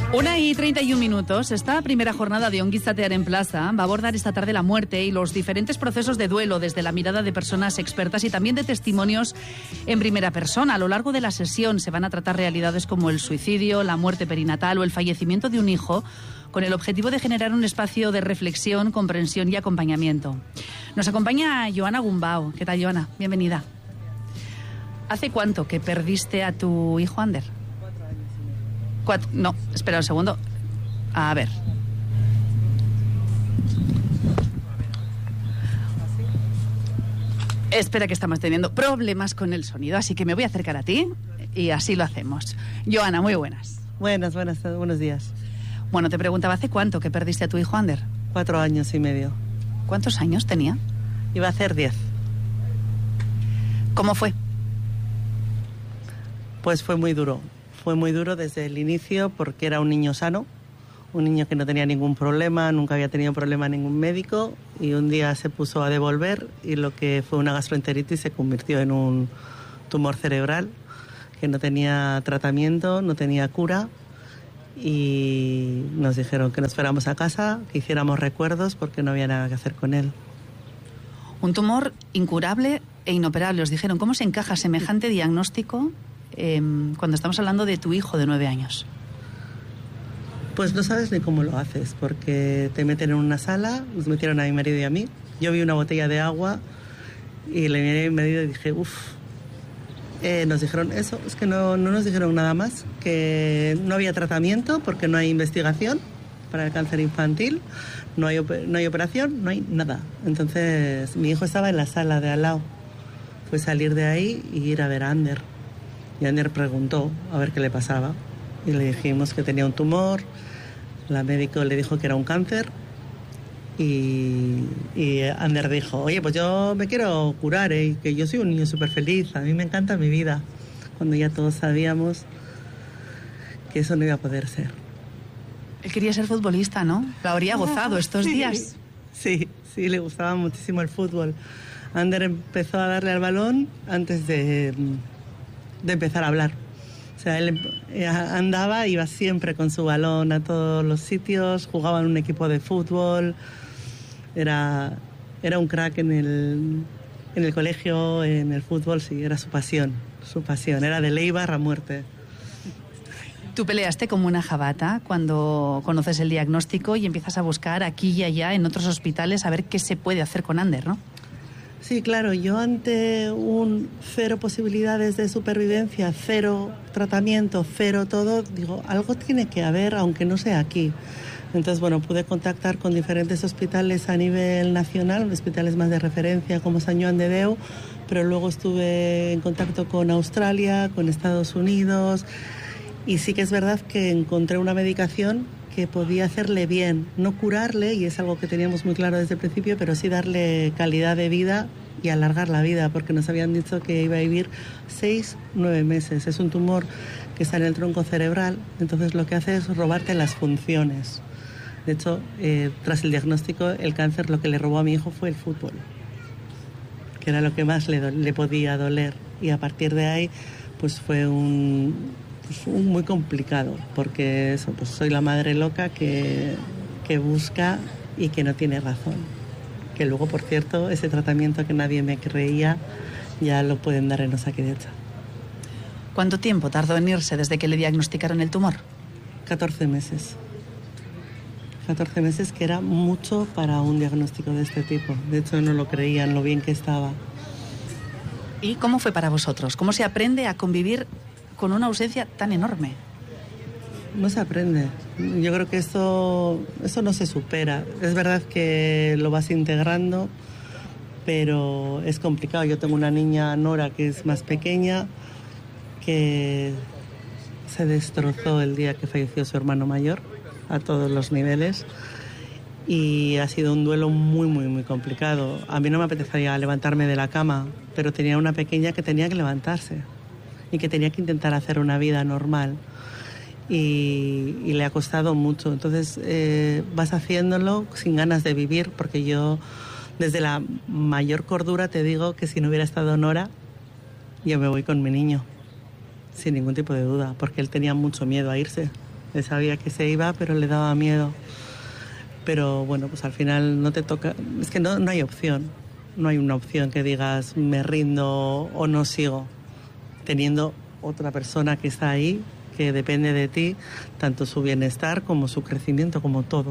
1:31. Esta primera jornada de Ongi Izatearen Plaza va a abordar esta tarde la muerte y los diferentes procesos de duelo desde la mirada de personas expertas y también de testimonios en primera persona. A lo largo de la sesión se van a tratar realidades como el suicidio, la muerte perinatal o el fallecimiento de un hijo, con el objetivo de generar un espacio de reflexión, comprensión y acompañamiento. Nos acompaña Joana Gumbau. ¿Qué tal, Joana? Bienvenida. ¿Hace cuánto que perdiste a tu hijo Ander? 4 años y medio. No, espera un segundo. A ver. Espera, que estamos teniendo problemas con el sonido, así que me voy a acercar a ti y así lo hacemos. Joana, muy buenas. Buenos días. Bueno, te preguntaba, ¿hace cuánto que perdiste a tu hijo Ander? 4 años y medio. ¿Cuántos años tenía? Iba a hacer 10. ¿Cómo fue? Pues fue muy duro. Fue muy duro desde el inicio porque era un niño sano, un niño que no tenía ningún problema, nunca había tenido problema ningún médico, y un día se puso a devolver y lo que fue una gastroenteritis se convirtió en un tumor cerebral que no tenía tratamiento, no tenía cura, y nos dijeron que nos fuéramos a casa, que hiciéramos recuerdos porque no había nada que hacer con él. Un tumor incurable e inoperable, os dijeron. ¿Cómo se encaja semejante diagnóstico cuando estamos hablando de tu hijo de 9 años? Pues no sabes ni cómo lo haces, porque te meten en una sala, nos metieron a mi marido y a mí. Yo vi una botella de agua y le miré a mi marido y dije, nos dijeron eso, es que no nos dijeron nada más, que no había tratamiento porque no hay investigación para el cáncer infantil, no hay operación, no hay nada. Entonces mi hijo estaba en la sala de al lado. Fue salir de ahí y ir a ver a Ander. Y Ander preguntó a ver qué le pasaba. Y le dijimos que tenía un tumor. La médico le dijo que era un cáncer. Y Ander dijo, oye, pues yo me quiero curar, que yo soy un niño súper feliz. A mí me encanta mi vida. Cuando ya todos sabíamos que eso no iba a poder ser. Él quería ser futbolista, ¿no? Lo habría gozado estos días. Sí, le gustaba muchísimo el fútbol. Ander empezó a darle al balón antes de empezar a hablar. O sea, él andaba, iba siempre con su balón a todos los sitios, jugaba en un equipo de fútbol, era un crack en el colegio, en el fútbol, sí, era su pasión, era de Leibar a muerte. Tú peleaste como una jabata cuando conoces el diagnóstico y empiezas a buscar aquí y allá en otros hospitales a ver qué se puede hacer con Ander, ¿no? Sí, claro, yo ante un 0 posibilidades de supervivencia, 0 tratamiento, 0 todo, digo, algo tiene que haber, aunque no sea aquí. Entonces, bueno, pude contactar con diferentes hospitales a nivel nacional, hospitales más de referencia como Sant Joan de Déu, pero luego estuve en contacto con Australia, con Estados Unidos, y sí que es verdad que encontré una medicación que podía hacerle bien, no curarle, y es algo que teníamos muy claro desde el principio, pero sí darle calidad de vida y alargar la vida, porque nos habían dicho que iba a vivir 6-9 meses. Es un tumor que está en el tronco cerebral, entonces lo que hace es robarte las funciones. De hecho, tras el diagnóstico, el cáncer lo que le robó a mi hijo fue el fútbol, que era lo que más le podía doler, y a partir de ahí pues fue muy complicado, porque eso, pues soy la madre loca que busca y que no tiene razón. Que luego, por cierto, ese tratamiento que nadie me creía ya lo pueden dar en Osakidetza. ¿Cuánto tiempo tardó en irse desde que le diagnosticaron el tumor? 14 meses. 14 meses, que era mucho para un diagnóstico de este tipo. De hecho, no lo creían lo bien que estaba. ¿Y cómo fue para vosotros? ¿Cómo se aprende a convivir con una ausencia tan enorme? No se aprende. Yo creo que eso no se supera. Es verdad que lo vas integrando, pero es complicado. Yo tengo una niña, Nora, que es más pequeña, que se destrozó el día que falleció su hermano mayor, a todos los niveles, y ha sido un duelo muy, muy, muy complicado. A mí no me apetecía levantarme de la cama, pero tenía una pequeña que tenía que levantarse y que tenía que intentar hacer una vida normal, y le ha costado mucho. Entonces vas haciéndolo sin ganas de vivir, porque yo desde la mayor cordura te digo que si no hubiera estado Nora, yo me voy con mi niño, sin ningún tipo de duda, porque él tenía mucho miedo a irse. Él sabía que se iba, pero le daba miedo. Pero bueno, pues al final no te toca... Es que no hay opción. No hay una opción que digas me rindo o no sigo. Teniendo otra persona que está ahí, que depende de ti, tanto su bienestar como su crecimiento, como todo.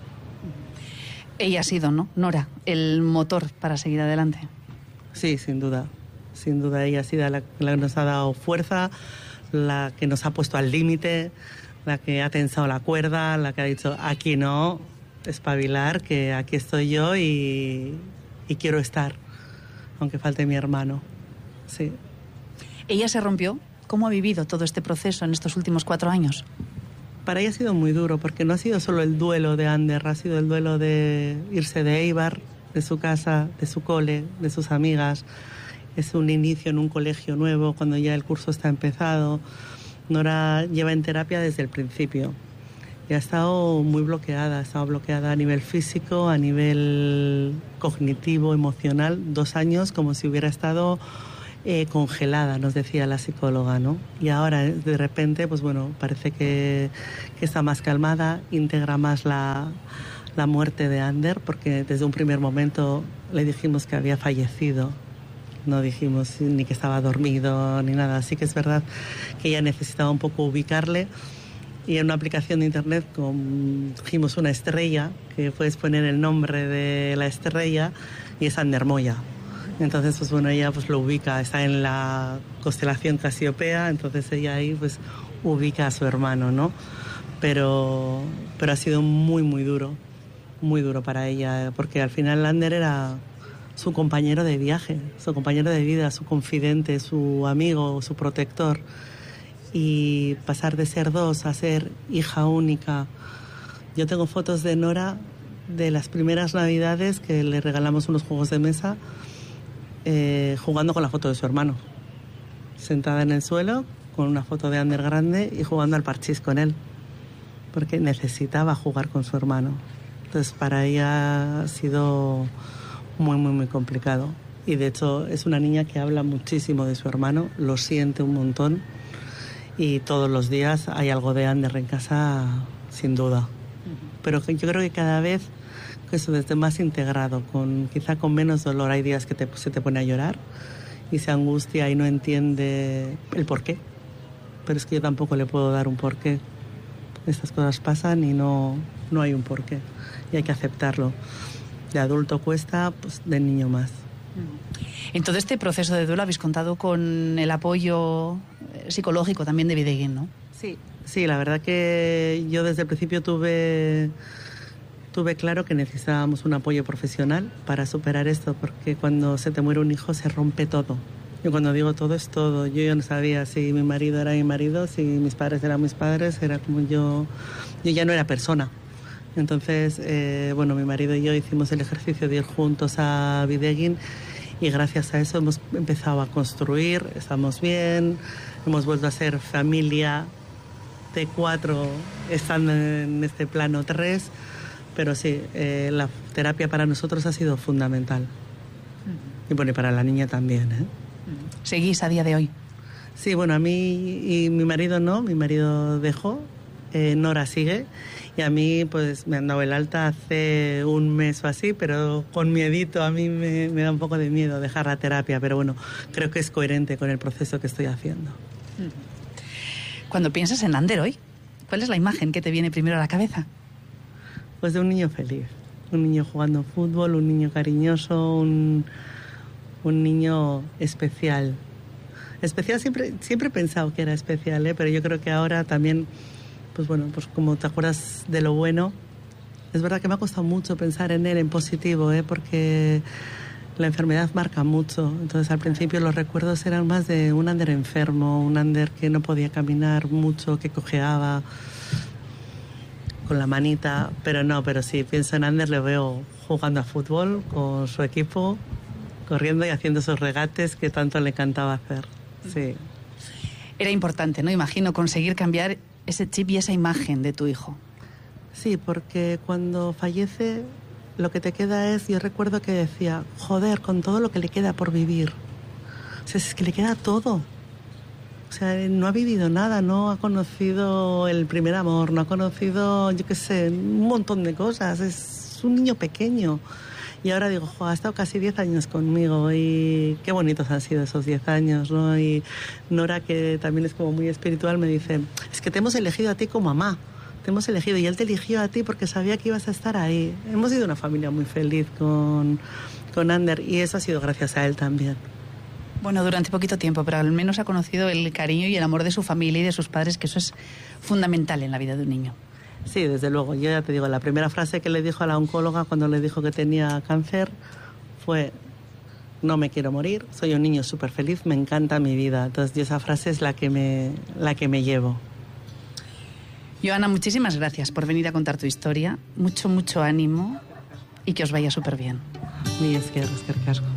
Ella ha sido, ¿no, Nora, el motor para seguir adelante? Sí, sin duda. Sin duda ella ha sido la que nos ha dado fuerza, la que nos ha puesto al límite, la que ha tensado la cuerda, la que ha dicho aquí no, espabilar, que aquí estoy yo y quiero estar, aunque falte mi hermano. Sí. ¿Ella se rompió? ¿Cómo ha vivido todo este proceso en estos últimos 4 años? Para ella ha sido muy duro, porque no ha sido solo el duelo de Ander, ha sido el duelo de irse de Eibar, de su casa, de su cole, de sus amigas. Es un inicio en un colegio nuevo, cuando ya el curso está empezado. Nora lleva en terapia desde el principio. Y ha estado muy bloqueada, a nivel físico, a nivel cognitivo, emocional, 2 años como si hubiera estado congelada, nos decía la psicóloga, ¿no? Y ahora, de repente, pues bueno, parece que está más calmada, integra más la muerte de Ander, porque desde un primer momento le dijimos que había fallecido. No dijimos ni que estaba dormido ni nada. Así que es verdad que ella necesitaba un poco ubicarle. Y en una aplicación de internet cogimos una estrella, que puedes poner el nombre de la estrella, y es Ander Moya. Entonces, pues bueno, ella pues lo ubica, está en la constelación Casiopea, entonces ella ahí pues ubica a su hermano, ¿no? Pero ha sido muy duro para ella, porque al final Ander era su compañero de viaje, su compañero de vida, su confidente, su amigo, su protector. Y pasar de ser 2 a ser hija única. Yo tengo fotos de Nora de las primeras Navidades que le regalamos unos juegos de mesa, jugando con la foto de su hermano, sentada en el suelo con una foto de Ander grande y jugando al parchís con él, porque necesitaba jugar con su hermano. Entonces para ella ha sido muy complicado, y de hecho es una niña que habla muchísimo de su hermano, lo siente un montón, y todos los días hay algo de Ander en casa, sin duda. Pero yo creo que cada vez eso desde más integrado, quizá con menos dolor. Hay días que se te pone a llorar y se angustia y no entiende el porqué, pero es que yo tampoco le puedo dar un porqué. Estas cosas pasan y no hay un porqué, y hay que aceptarlo. De adulto cuesta, pues de niño más. En todo este proceso de duelo habéis contado con el apoyo psicológico también de Videguín, ¿no? Sí, la verdad que yo desde el principio tuve claro que necesitábamos un apoyo profesional para superar esto, porque cuando se te muere un hijo se rompe todo. Y cuando digo todo es todo. Yo no sabía si mi marido era mi marido, si mis padres eran mis padres, era como yo ya no era persona. Entonces, mi marido y yo hicimos el ejercicio de ir juntos a Videguín, y gracias a eso hemos empezado a construir, estamos bien, hemos vuelto a ser familia de 4, estando en este plano 3, pero sí, la terapia para nosotros ha sido fundamental. Y bueno, y para la niña también, ¿eh? ¿Seguís a día de hoy? Sí, bueno, a mí y mi marido no, mi marido dejó, Nora sigue, y a mí pues me han dado el alta hace un mes o así, pero con miedito. A mí me da un poco de miedo dejar la terapia, pero bueno, creo que es coherente con el proceso que estoy haciendo. Cuando piensas en Ander hoy, ¿cuál es la imagen que te viene primero a la cabeza? Pues de un niño feliz, un niño jugando fútbol, un niño cariñoso, un niño especial. Especial, siempre he pensado que era especial, pero yo creo que ahora también, pues como te acuerdas de lo bueno, es verdad que me ha costado mucho pensar en él en positivo, porque la enfermedad marca mucho. Entonces al principio los recuerdos eran más de un Ander enfermo, un Ander que no podía caminar mucho, que cojeaba con la manita, pero sí, pienso en Ander, le veo jugando a fútbol con su equipo, corriendo y haciendo esos regates que tanto le encantaba hacer. Sí. Era importante, ¿no? Imagino, conseguir cambiar ese chip y esa imagen de tu hijo. Sí, porque cuando fallece lo que te queda es, yo recuerdo que decía, joder, con todo lo que le queda por vivir. O sea, es que le queda todo. O sea, no ha vivido nada, no ha conocido el primer amor, no ha conocido, yo qué sé, un montón de cosas. Es un niño pequeño. Y ahora digo, jo, ha estado casi 10 años conmigo y qué bonitos han sido esos 10 años, ¿no? Y Nora, que también es como muy espiritual, me dice, es que te hemos elegido a ti como mamá, te hemos elegido y él te eligió a ti porque sabía que ibas a estar ahí. Hemos sido una familia muy feliz con Ander y eso ha sido gracias a él también. Bueno, durante poquito tiempo, pero al menos ha conocido el cariño y el amor de su familia y de sus padres, que eso es fundamental en la vida de un niño. Sí, desde luego. Yo ya te digo, la primera frase que le dijo a la oncóloga cuando le dijo que tenía cáncer fue: no me quiero morir, soy un niño súper feliz, me encanta mi vida. Entonces, esa frase es la que me llevo. Joana, muchísimas gracias por venir a contar tu historia. Mucho, mucho ánimo y que os vaya súper bien. Mila esker, eskerrik asko.